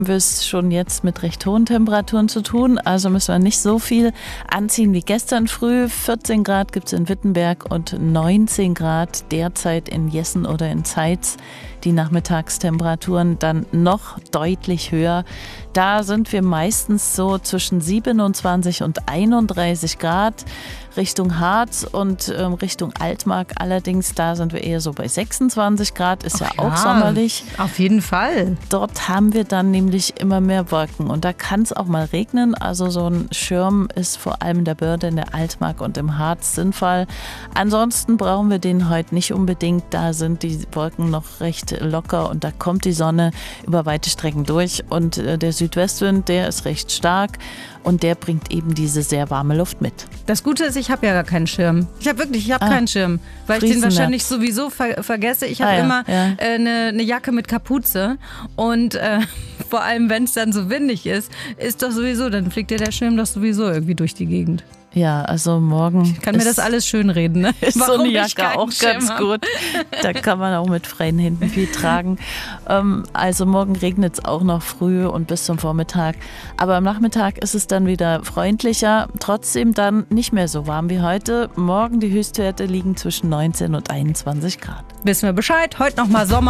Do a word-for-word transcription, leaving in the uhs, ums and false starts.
wir es schon jetzt mit recht hohen Temperaturen zu tun. Also müssen wir nicht so viel anziehen wie gestern früh. vierzehn Grad gibt es in Wittenberg und neunzehn Grad derzeit in Jessen oder in Zeitz. Die Nachmittagstemperaturen dann noch deutlich höher. Da sind wir meistens so zwischen siebenundzwanzig und einunddreißig Grad. Richtung Harz und ähm, Richtung Altmark allerdings, da sind wir eher so bei sechsundzwanzig Grad, ist ja, Ach auch ja, sommerlich. Auf jeden Fall. Dort haben wir dann nämlich immer mehr Wolken und da kann es auch mal regnen. Also so ein Schirm ist vor allem in der Börde, in der Altmark und im Harz sinnvoll. Ansonsten brauchen wir den heute nicht unbedingt. Da sind die Wolken noch recht locker und da kommt die Sonne über weite Strecken durch. Und äh, der Südwestwind, der ist recht stark und der bringt eben diese sehr warme Luft mit. Das Gute ist, ich habe ja gar keinen Schirm. Ich habe wirklich, ich habe Ah, keinen Schirm, weil ich den Friesenapps. wahrscheinlich sowieso ver vergesse. Ich habe Ah, ja, immer ja. äh, eine, eine Jacke mit Kapuze und äh, vor allem, wenn es dann so windig ist, ist doch sowieso, dann fliegt dir der Schirm doch sowieso irgendwie durch die Gegend. Ja, also morgen Ich kann mir das alles schönreden, ne? ist so Warum eine ich Jacke keinen auch Schirm ganz hab. gut. Da kann man auch mit freien Händen viel tragen. Ähm, also morgen regnet es auch noch früh und bis zum Vormittag. Aber am Nachmittag ist es dann wieder freundlicher. Trotzdem dann nicht mehr so warm wie heute. Morgen die Höchstwerte liegen zwischen neunzehn und einundzwanzig Grad. Wissen wir Bescheid. Heute nochmal Sommer.